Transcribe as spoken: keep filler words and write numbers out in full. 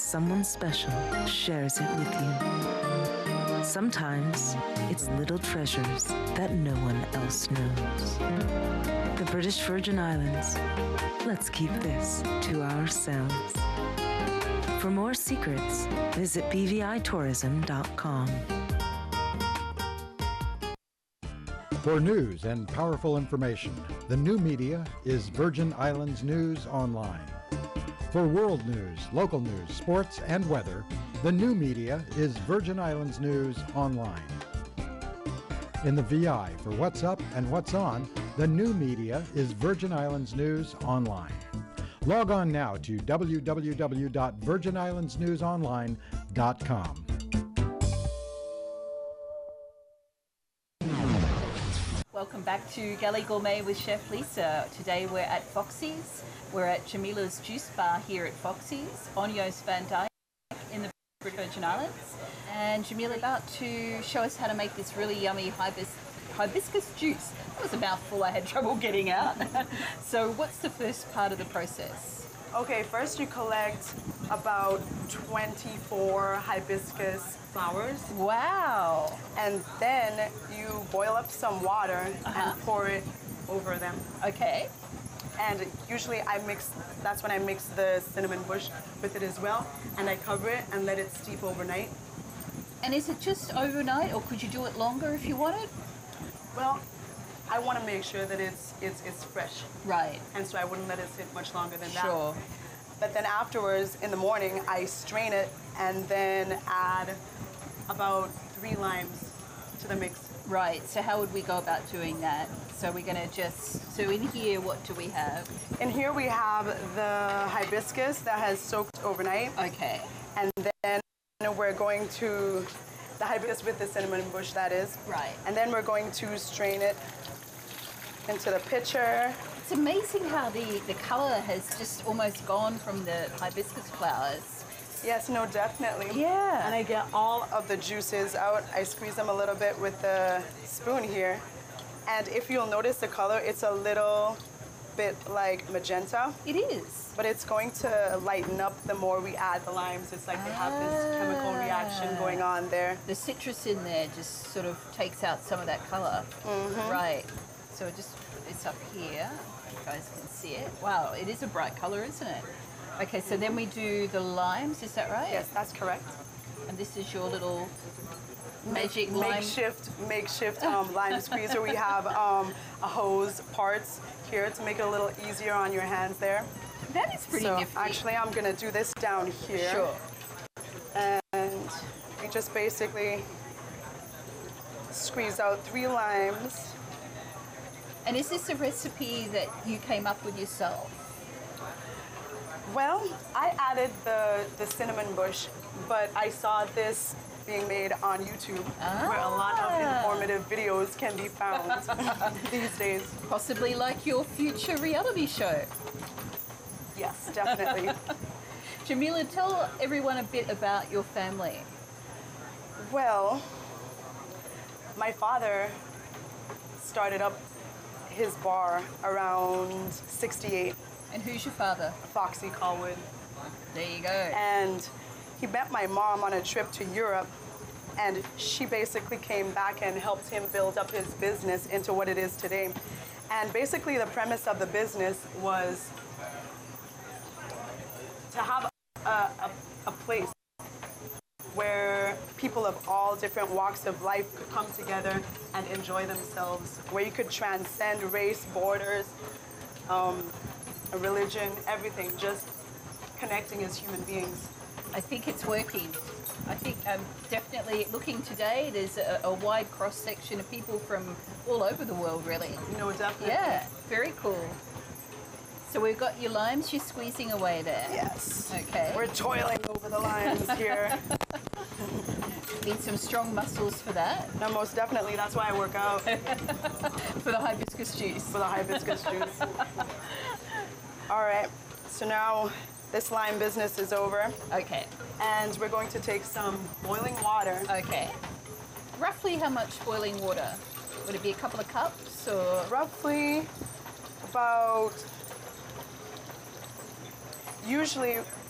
because someone special shares it with you. Sometimes it's little treasures that no one else knows. The British Virgin Islands. Let's keep this to ourselves. For more secrets, visit b v i tourism dot com. For news and powerful information, the new media is Virgin Islands News Online. For world news, local news, sports, and weather, the new media is Virgin Islands News Online. In the V I for what's up and what's on, the new media is Virgin Islands News Online. Log on now to w w w dot virgin islands news online dot com. Welcome back to Galley Gourmet with Chef Lisa. Today we're at Foxy's. We're at Jamila's Juice Bar here at Foxy's on Jost Van Dyke in the Virgin Islands. And Jamila about to show us how to make this really yummy hibis- hibiscus juice. That was a mouthful I had trouble getting out. So what's the first part of the process? Okay, first you collect about twenty-four hibiscus flowers. Wow. And then you boil up some water Uh-huh. and pour it over them. Okay. And usually I mix, that's when I mix the cinnamon bush with it as well. And I cover it and let it steep overnight. And is it just overnight or could you do it longer if you wanted? Well, I want to make sure that it's, it's, it's fresh. Right. And so I wouldn't let it sit much longer than that. Sure. But then afterwards, in the morning, I strain it and then add about three limes to the mix. Right, so how would we go about doing that? So we're gonna just, so in here, what do we have? In here we have the hibiscus that has soaked overnight. Okay. And then we're going to, the hibiscus with the cinnamon bush, that is. Right. And then we're going to strain it into the pitcher. It's amazing how the, the color has just almost gone from the hibiscus flowers. Yes, no, definitely. Yeah. And I get all of the juices out. I squeeze them a little bit with the spoon here. And if you'll notice the color, it's a little bit like magenta. It is. But it's going to lighten up the more we add the limes. It's like they have this chemical reaction going on there. The citrus in there just sort of takes out some of that color. Mm-hmm. Right. So just put this up here. You guys can see it. Wow, it is a bright color, isn't it? Okay, so then we do the limes, is that right? Yes, that's correct. And this is your little magic Make, lime. Makeshift, makeshift um, lime squeezer. We have um, a hose parts here to make it a little easier on your hands there. That is pretty so nifty. actually, I'm gonna do this down here. Sure. And we just basically squeeze out three limes. And is this a recipe that you came up with yourself? Well, I added the, the cinnamon bush, but I saw this being made on YouTube, ah. where a lot of informative videos can be found these days. Possibly like your future reality show. Yes, definitely. Jamila, tell everyone a bit about your family. Well, my father started up his bar around sixty-eight. And who's your father? Foxy Colwood. There you go. And he met my mom on a trip to Europe, and she basically came back and helped him build up his business into what it is today. And basically the premise of the business was to have a, a, a place where people of all different walks of life could come together and enjoy themselves, where you could transcend race, borders, um, religion, everything, just connecting as human beings. I think it's working. I think um, definitely looking today, there's a, a wide cross-section of people from all over the world, really. No, definitely. Yeah, very cool. So we've got your limes, you're squeezing away there. Yes. Okay. We're toiling over the limes here. Need some strong muscles for that. No, most definitely. That's why I work out. For the hibiscus juice. For the hibiscus juice. All right. So now this lime business is over. Okay. And we're going to take some boiling water. Okay. Roughly how much boiling water? Would it be a couple of cups or? Roughly about, usually